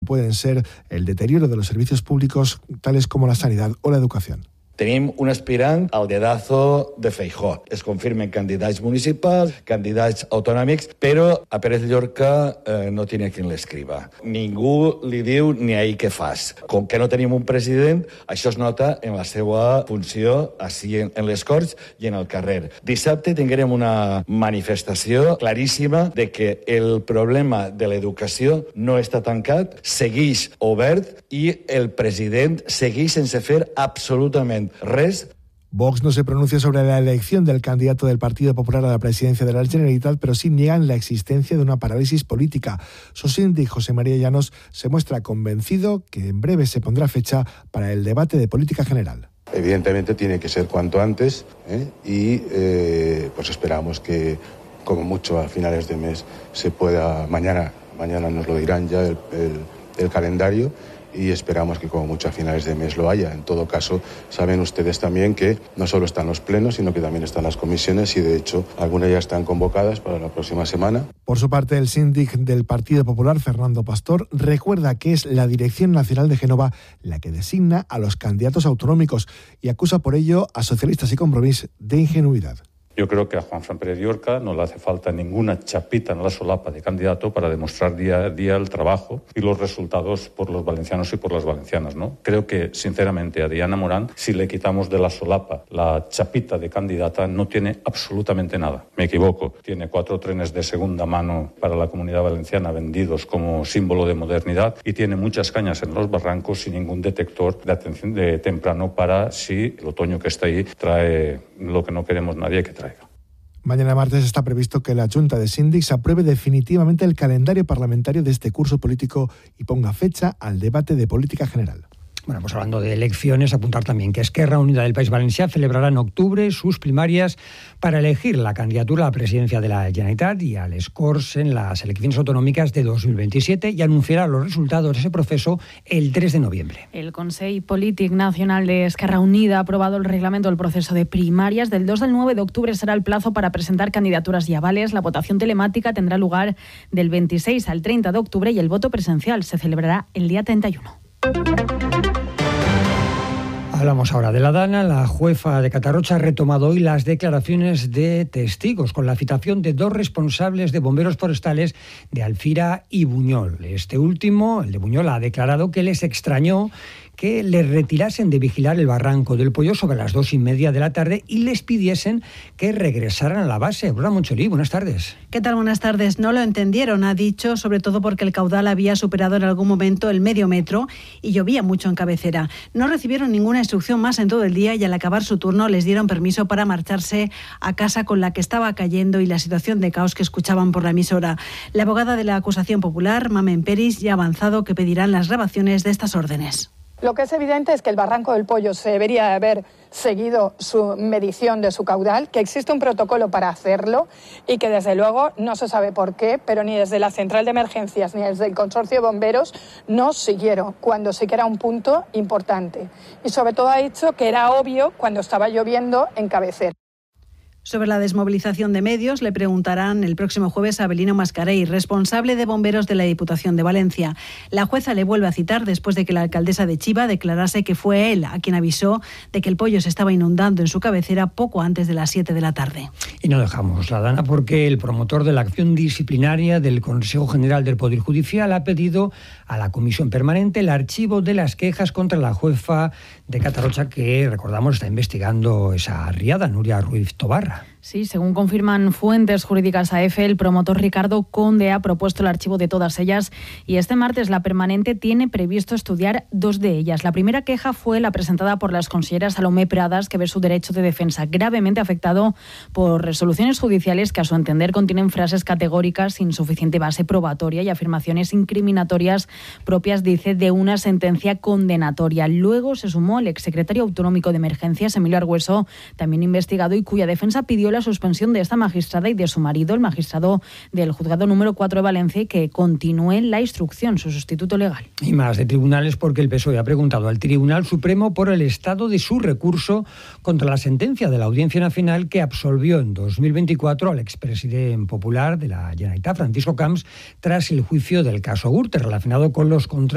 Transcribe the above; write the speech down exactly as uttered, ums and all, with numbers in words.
pueden ser el deterioro de los servicios públicos, tales como la sanidad o la educación. Tenim un aspirant al dedazo de Feijóo. Es confirmen candidats municipals, candidats autonòmics, però a Pérez Llorca eh, no tiene quien l'escriva. Ningú li diu ni ahir què fas. Com que no tenim un president, això es nota en la seva funció així en, en les Corts i en el carrer. Dissabte tinguérem una manifestació claríssima de que el problema de l'educació no està tancat, segueix obert i el president segueix sense fer absolutament res. Vox no se pronuncia sobre la elección del candidato del Partido Popular a la presidencia de la Generalitat, pero sí niegan la existencia de una parálisis política. Su síndic, José María Llanos, se muestra convencido que en breve se pondrá fecha para el debate de política general. Evidentemente tiene que ser cuanto antes ¿eh? y eh, pues esperamos que como mucho a finales de mes se pueda, mañana, mañana nos lo dirán ya el, el, el calendario, y esperamos que como mucho a finales de mes lo haya. En todo caso, saben ustedes también que no solo están los plenos, sino que también están las comisiones y de hecho algunas ya están convocadas para la próxima semana. Por su parte, el síndic del Partido Popular, Fernando Pastor, recuerda que es la Dirección Nacional de Génova la que designa a los candidatos autonómicos y acusa por ello a Socialistas y Compromís de ingenuidad. Yo creo que a Juanfran Pérez Llorca no le hace falta ninguna chapita en la solapa de candidato para demostrar día a día el trabajo y los resultados por los valencianos y por las valencianas, ¿no? Creo que, sinceramente, a Diana Morán, si le quitamos de la solapa la chapita de candidata, no tiene absolutamente nada. Me equivoco. Tiene cuatro trenes de segunda mano para la Comunidad Valenciana vendidos como símbolo de modernidad y tiene muchas cañas en los barrancos sin ningún detector de atención de temprano para si el otoño que está ahí trae lo que no queremos nadie que traiga. Mañana martes está previsto que la Junta de Síndics apruebe definitivamente el calendario parlamentario de este curso político y ponga fecha al debate de política general. Bueno, pues hablando de elecciones, apuntar también que Esquerra Unida del País Valencià celebrará en octubre sus primarias para elegir la candidatura a la presidencia de la Generalitat y a les Corts en las elecciones autonómicas de dos mil veintisiete y anunciará los resultados de ese proceso el tres de noviembre. El Consell Polític Nacional de Esquerra Unida ha aprobado el reglamento del proceso de primarias. Del dos al nueve de octubre será el plazo para presentar candidaturas y avales. La votación telemática tendrá lugar del veintiséis al treinta de octubre y el voto presencial se celebrará el día treinta y uno. Hablamos ahora de la Dana. La jueza de Catarrocha ha retomado hoy las declaraciones de testigos con la citación de dos responsables de bomberos forestales de Alfira y Buñol. Este último, el de Buñol, ha declarado que les extrañó que les retirasen de vigilar el barranco del Pollo sobre las dos y media de la tarde y les pidiesen que regresaran a la base. Hola, Moncholí, buenas tardes. ¿Qué tal? Buenas tardes. No lo entendieron, ha dicho, sobre todo porque el caudal había superado en algún momento el medio metro y llovía mucho en cabecera. No recibieron ninguna instrucción más en todo el día y al acabar su turno les dieron permiso para marcharse a casa con la que estaba cayendo y la situación de caos que escuchaban por la emisora. La abogada de la acusación popular, Mamen Peris, ya ha avanzado que pedirán las grabaciones de estas órdenes. Lo que es evidente es que el Barranco del Pollo se debería haber seguido su medición de su caudal, que existe un protocolo para hacerlo y que desde luego no se sabe por qué, pero ni desde la central de emergencias ni desde el consorcio de bomberos no siguieron cuando sí que era un punto importante. Y sobre todo ha dicho que era obvio cuando estaba lloviendo en cabecera. Sobre la desmovilización de medios le preguntarán el próximo jueves a Abelino Mascarell, responsable de bomberos de la Diputación de Valencia. La jueza le vuelve a citar después de que la alcaldesa de Chiva declarase que fue él a quien avisó de que el Pollo se estaba inundando en su cabecera poco antes de las siete de la tarde. Y no dejamos la Dana porque el promotor de la acción disciplinaria del Consejo General del Poder Judicial ha pedido a la Comisión Permanente el archivo de las quejas contra la jueza de Catarrocha que, recordamos, está investigando esa riada, Nuria Ruiz Tobarra. Sí, según confirman fuentes jurídicas a EFE, el promotor Ricardo Conde ha propuesto el archivo de todas ellas y este martes la permanente tiene previsto estudiar dos de ellas. La primera queja fue la presentada por las consejeras Salomé Pradas, que ve su derecho de defensa gravemente afectado por resoluciones judiciales que a su entender contienen frases categóricas sin suficiente base probatoria y afirmaciones incriminatorias propias, dice, de una sentencia condenatoria. Luego se sumó el exsecretario autonómico de Emergencias, Emilio Argüeso, también investigado y cuya defensa pidió la suspensión de esta magistrada y de su marido, el magistrado del juzgado número cuatro de Valencia, y que continúe la instrucción, su sustituto legal. Y más de tribunales porque el P S O E ha preguntado al Tribunal Supremo por el estado de su recurso contra la sentencia de la Audiencia Nacional que absolvió en dos mil veinticuatro al expresidente popular de la Generalitat, Francisco Camps, tras el juicio del caso Gürtel relacionado con los contratos